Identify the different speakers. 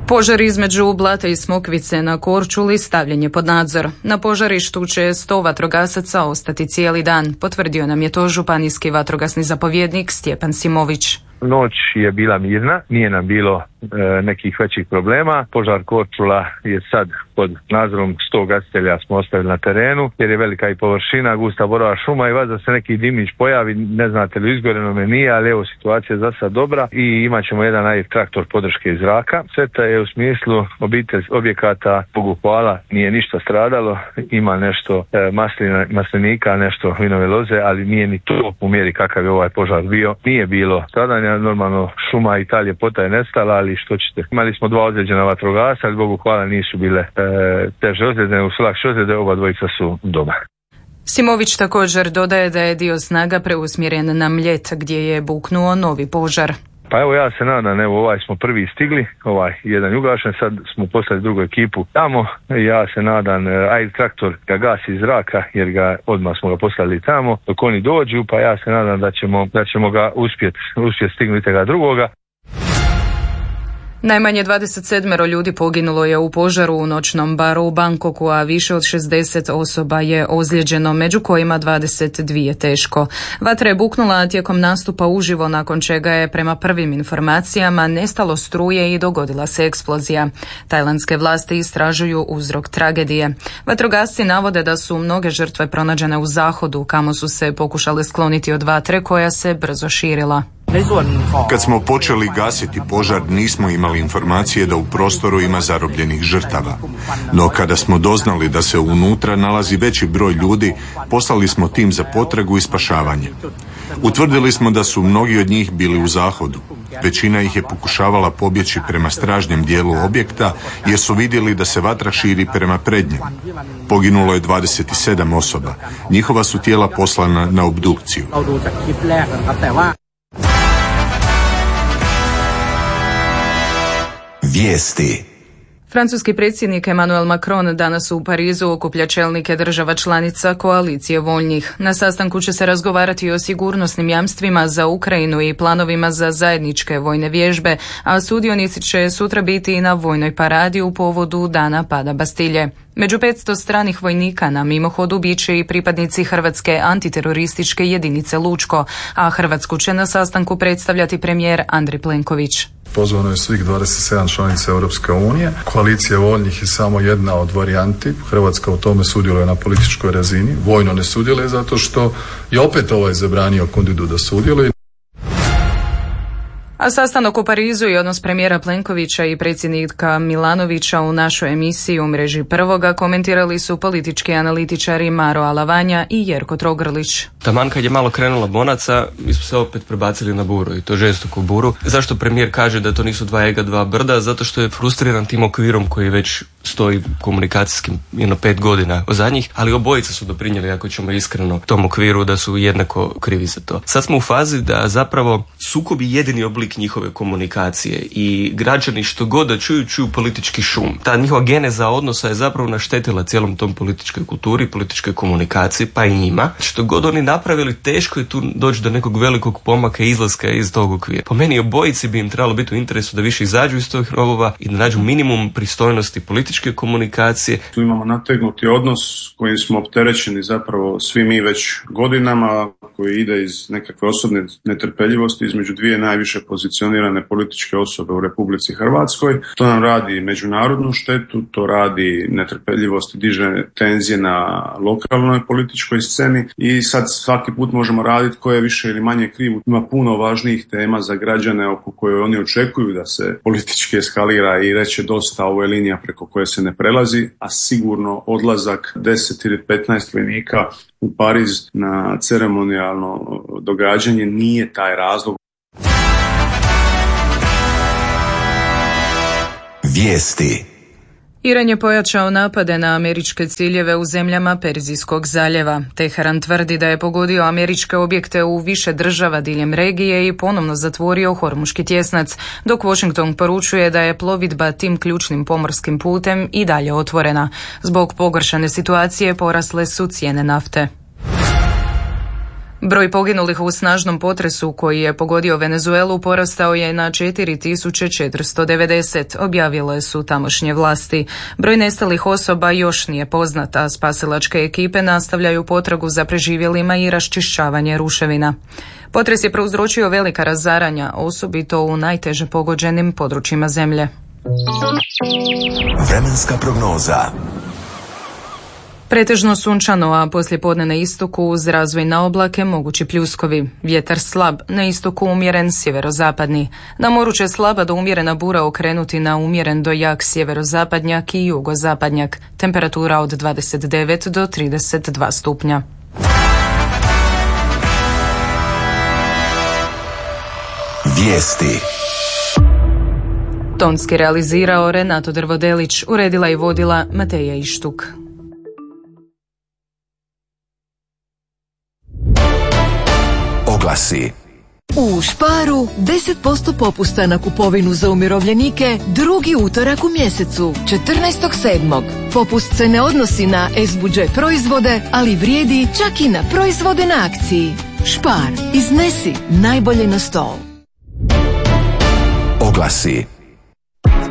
Speaker 1: Požar između Blata i Smokvice na Korčuli stavljen je pod nadzor. Na požarištu će 100 vatrogasaca ostati cijeli dan, potvrdio nam je to županijski vatrogasni zapovjednik Stjepan Simović.
Speaker 2: Noć je bila mirna, nije nam bilo nekih većih problema. Požar Korčula je sad pod nadzorom 100 gasitelja smo ostavili na terenu, jer je velika i površina, gusta borova šuma i valjda se neki dimić pojavi, ne znate li izgoreno me nije, ali evo situacija je za sad dobra i imat ćemo jedan traktor podrške iz zraka. Sve je u smislu objekata, Bogu hvala, nije ništa stradalo, ima nešto maslinika, nešto vinove loze, ali nije ni to u mjeri kakav je ovaj požar bio. Nije bilo stradanja, normalno šuma i ta ljepota je nestala, ali što ćete. Imali smo 2 ozlijeđena vatrogasca, ali Bogu hvala nisu bile teže ozljede, nego su lakše ozljede, oba dvojica su doma.
Speaker 1: Simović također dodaje da je dio snaga preusmjeren na Mljet, gdje je buknuo novi požar.
Speaker 2: Pa evo ja se nadam, ovaj smo prvi stigli, jedan je ugašen, sad smo poslali drugu ekipu tamo, ja se nadam, traktor ga gasi iz zraka jer odmah smo ga poslali tamo, dok oni dođu, pa ja se nadam da ćemo ga uspjeti stignuti tega drugoga.
Speaker 1: Najmanje 27 ljudi poginulo je u požaru u noćnom baru u Bangkoku, a više od 60 osoba je ozlijeđeno, među kojima 22 teško. Vatra je buknula tijekom nastupa uživo, nakon čega je prema prvim informacijama nestalo struje i dogodila se eksplozija. Tajlandske vlasti istražuju uzrok tragedije. Vatrogasci navode da su mnoge žrtve pronađene u zahodu, kamo su se pokušale skloniti od vatre koja se brzo širila.
Speaker 3: Kad smo počeli gasiti požar, nismo imali informacije da u prostoru ima zarobljenih žrtava. No kada smo doznali da se unutra nalazi veći broj ljudi, poslali smo tim za potragu i spašavanje. Utvrdili smo da su mnogi od njih bili u zahodu. Većina ih je pokušavala pobjeći prema stražnjem dijelu objekta jer su vidjeli da se vatra širi prema prednjem. Poginulo je 27 osoba. Njihova su tijela poslana na obdukciju.
Speaker 4: Vijesti.
Speaker 1: Francuski predsjednik Emmanuel Macron danas u Parizu okuplja čelnike država članica koalicije voljnih. Na sastanku će se razgovarati o sigurnosnim jamstvima za Ukrajinu i planovima za zajedničke vojne vježbe, a sudionici će sutra biti i na vojnoj paradi u povodu dana pada Bastilje. Među 500 stranih vojnika na mimohodu bit će i pripadnici Hrvatske antiterorističke jedinice Lučko, a Hrvatsku će na sastanku predstavljati premijer Andrej Plenković.
Speaker 5: Pozvano je svih 27 članica Europske unije. Koalicija voljnih je samo jedna od varijanti. Hrvatska u tome sudjeluje na političkoj razini. Vojno ne sudjeluje zato što je opet zabranio Kundidu da sudjeluje.
Speaker 1: A sastanak u Parizu i odnos premijera Plenkovića i predsjednika Milanovića u našoj emisiji u mreži Prvoga komentirali su politički analitičari Maro Alavanja i Jerko Trogrlić.
Speaker 6: Taman kad je malo krenula bonaca, mi smo se opet prebacili na buru, i to žestoku buru. Zašto premijer kaže da to nisu 2 ega, 2 brda? Zato što je frustriran tim okvirom koji već stoji komunikacijskim 5 godina od zadnjih, ali obojica su doprinijeli, ako ćemo iskreno, tom okviru, da su jednako krivi za to. Sad smo u fazi da zapravo sukob je jedini oblik njihove komunikacije i građani što god da čuju politički šum. Ta njihova geneza odnosa je zapravo naštetila cijelom tom političkoj kulturi, političkoj komunikaciji, pa i njima. Što god oni napravili, teško je tu doći do nekog velikog pomaka i izlaska iz tog okvira. Po meni obojici bi im trebalo biti u interesu da više izađu iz tog rovova i da nađu minimum pristojnosti političke komunikacije.
Speaker 7: Tu imamo nategnuti odnos kojim smo opterećeni zapravo svi mi već godinama, koji ide iz nekakve osobne netrpeljivosti između dvije najviše pozicionirane političke osobe u Republici Hrvatskoj. To nam radi međunarodnu štetu, to radi netrpeljivost i diže tenzije na lokalnoj političkoj sceni i sad svaki put možemo raditi ko je više ili manje kriv. Ima puno važnijih tema za građane oko koje oni očekuju da se politički eskalira i reće dosta, ovo je linija preko koje se ne prelazi, a sigurno odlazak 10 ili 15 vojnika u Pariz na ceremonijalno događanje nije taj razlog.
Speaker 4: Vijesti.
Speaker 1: Iran je pojačao napade na američke ciljeve u zemljama Perzijskog zaljeva. Teheran tvrdi da je pogodio američke objekte u više država diljem regije i ponovno zatvorio Hormuški tjesnac, dok Washington poručuje da je plovidba tim ključnim pomorskim putem i dalje otvorena. Zbog pogoršane situacije porasle su cijene nafte. Broj poginulih u snažnom potresu koji je pogodio Venezuelu porastao je na 4490, objavile su tamošnje vlasti. Broj nestalih osoba još nije poznat, a spasilačke ekipe nastavljaju potragu za preživjelima i raščišćavanje ruševina. Potres je prouzročio velika razaranja, osobito u najteže pogođenim područjima zemlje.
Speaker 4: Vremenska prognoza.
Speaker 1: Pretežno sunčano, a poslijepodne na istoku uz razvoj na oblake mogući pljuskovi. Vjetar slab, na istoku umjeren sjeverozapadni. Na moru će slaba do umjerena bura okrenuti na umjeren do jak sjeverozapadnjak i jugozapadnjak. Temperatura od 29 do 32 stupnja.
Speaker 4: Vijesti.
Speaker 1: Tonski realizirao Renato Drvodelić, uredila i vodila Mateja Ištuk.
Speaker 4: Oglasi.
Speaker 8: U Sparu 10% popusta na kupovinu za umirovljenike drugi utorak u mjesecu, 14.7. Popust se ne odnosi na S-budžet proizvode, ali vrijedi čak i na proizvode na akciji. Spar, iznesi najbolje na stol.
Speaker 4: Oglasi.